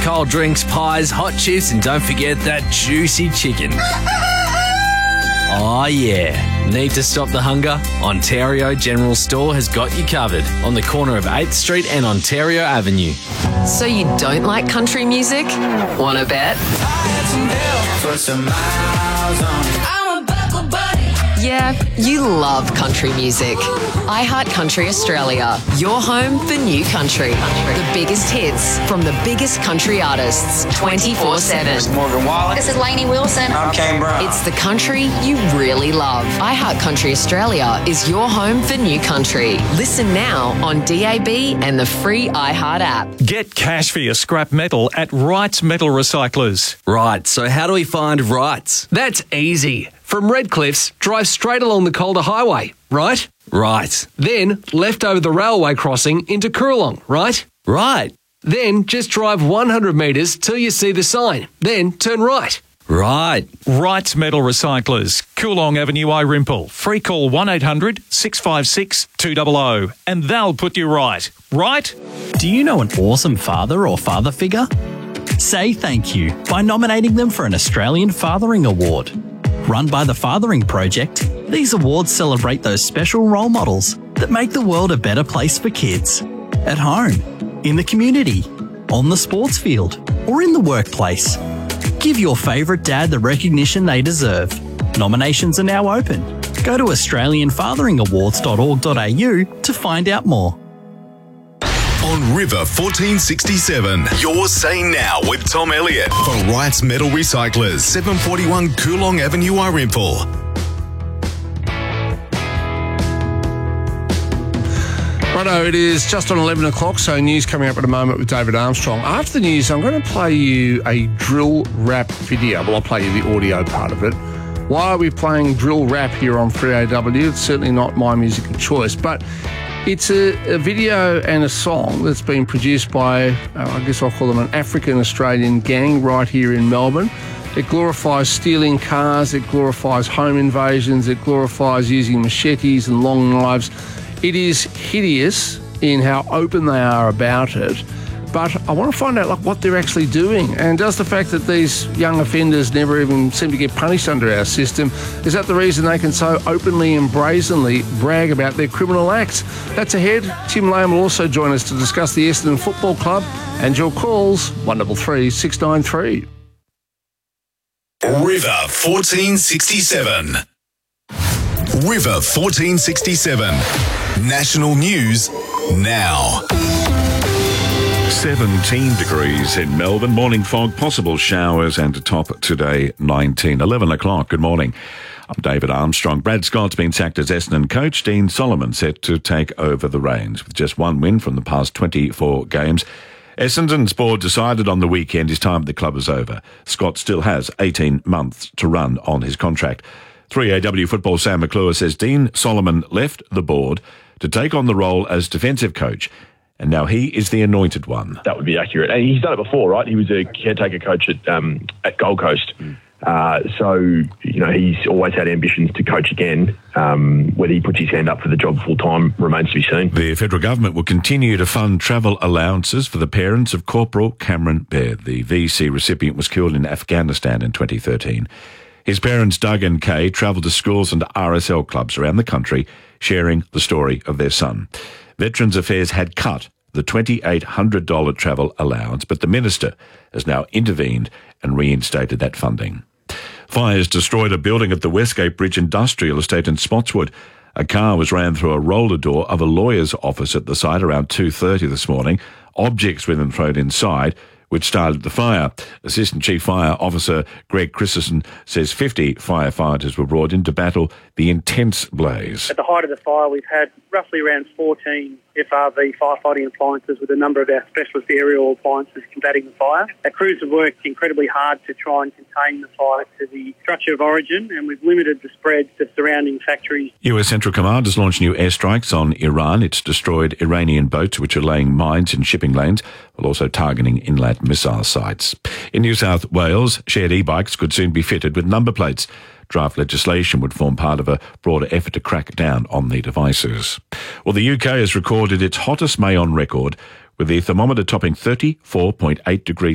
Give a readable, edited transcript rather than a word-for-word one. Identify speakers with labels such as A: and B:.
A: cold drinks, pies, hot chips, and don't forget that juicy chicken. Oh yeah, need to stop the hunger? Ontario General Store has got you covered on the corner of 8th Street and Ontario Avenue.
B: So you don't like country music? Wanna bet? Yeah, you love country music. iHeartCountry Australia, your home for new country. The biggest hits from the biggest country artists, 24/7.
C: Morgan Wallen.
D: This is Lainey Wilson.
C: I'm Kane Brown.
B: It's the country you really love. iHeartCountry Australia is your home for new country. Listen now on DAB and the free iHeart app.
E: Get cash for your scrap metal at Wrights Metal Recyclers.
A: Right, so how do we find Wrights?
F: That's easy. From Redcliffs, drive straight along the Calder Highway, right?
A: Right.
F: Then left over the railway crossing into Coorong, right?
A: Right.
F: Then just drive 100 metres till you see the sign. Then turn right.
A: Right.
E: Wrights Metal Recyclers, Coorong Avenue, Irimple. Free call 1800 656 200 and they'll put you right. Right?
G: Do you know an awesome father or father figure? Say thank you by nominating them for an Australian Fathering Award. Run by the Fathering Project, these awards celebrate those special role models that make the world a better place for kids. At home, in the community, on the sports field, or in the workplace. Give your favourite dad the recognition they deserve. Nominations are now open. Go to australianfatheringawards.org.au to find out more.
H: On River 1467, your Say Now with Tom Elliott for Wrights Metal Recyclers, 741 Coorong Avenue, Irimple.
I: Righto, it is just on 11 o'clock, so news coming up at a moment with David Armstrong. After the news, I'm going to play you a drill rap video. Well, I'll play you the audio part of it. Why are we playing drill rap here on 3AW? It's certainly not my music of choice, but it's a video and a song that's been produced by, I guess I'll call them an African-Australian gang right here in Melbourne. It glorifies stealing cars, it glorifies home invasions, it glorifies using machetes and long knives. It is hideous in how open they are about it, but I want to find out what they're actually doing. And does the fact that these young offenders never even seem to get punished under our system, is that the reason they can so openly and brazenly brag about their criminal acts? That's ahead. Tim Lane will also join us to discuss the Essendon Football Club and your calls, 133 693.
H: River 1467. River 1467. National news now.
J: 17 degrees in Melbourne. Morning fog, possible showers, and a top today 19. 11 o'clock. Good morning. I'm David Armstrong. Brad Scott's been sacked as Essendon coach. Dean Solomon set to take over the reins. With just one win from the past 24 games, Essendon's board decided on the weekend his time at the club is over. Scott still has 18 months to run on his contract. 3AW football Sam McClure says Dean Solomon left the board to take on the role as defensive coach, and now he is the anointed one.
K: That would be accurate. And he's done it before, right? He was a caretaker coach at Gold Coast. So, you know, he's always had ambitions to coach again. Whether he puts his hand up for the job full-time remains to be seen.
J: The federal government will continue to fund travel allowances for the parents of Corporal Cameron Baird. The VC recipient was killed in Afghanistan in 2013. His parents, Doug and Kay, travelled to schools and RSL clubs around the country, sharing the story of their son. Veterans Affairs had cut the $2,800 travel allowance, but the minister has now intervened and reinstated that funding. Fires destroyed a building at the Westgate Bridge Industrial Estate in Spotswood. A car was ran through a roller door of a lawyer's office at the site around 2:30 this morning. Objects were then thrown inside, which started the fire. Assistant Chief Fire Officer Greg Christensen says 50 firefighters were brought in to battle the intense blaze.
L: At the height of the fire, we've had roughly around 14 FRV firefighting appliances with a number of our specialist aerial appliances combating the fire. Our crews have worked incredibly hard to try and contain the fire to the structure of origin, and we've limited the spread to surrounding factories.
J: US Central Command has launched new airstrikes on Iran. It's destroyed Iranian boats which are laying mines in shipping lanes, while also targeting inland missile sites. In New South Wales, shared e-bikes could soon be fitted with number plates. Draft legislation would form part of a broader effort to crack down on the devices. Well, the UK has recorded its hottest May on record, with the thermometer topping 34.8 degrees